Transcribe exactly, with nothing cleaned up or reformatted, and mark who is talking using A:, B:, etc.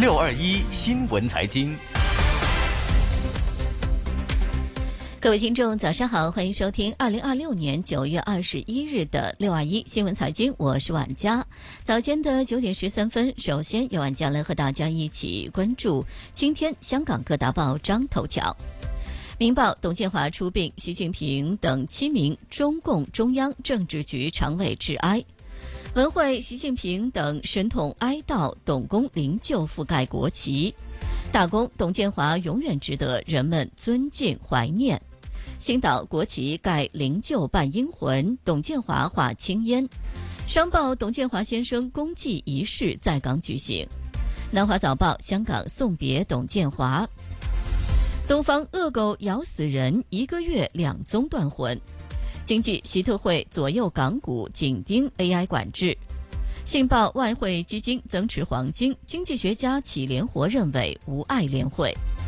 A: 六二一新闻财经。
B: 各位听众早上好，欢迎收听二零二六年九月二十一日的六二一新闻财经，我是婉佳。早间的九点十三分，首先由婉佳来和大家一起关注今天香港各大报章头条。明报董建华出殡习近平等七名中共中央政治局常委致哀。文汇习近平等神统哀悼董公灵柩覆盖国旗。大公董建华永远值得人们尊敬怀念。星岛国旗盖灵柩伴英魂，董建华化青烟。商报董建华先生公祭仪式在港举行。南华早报香港送别董建华。东方恶狗咬死人，一个月两宗断魂。经济习特会左右港股紧盯 A I 管制。信报外汇基金增持黄金，经济学家启联活认为无碍联汇。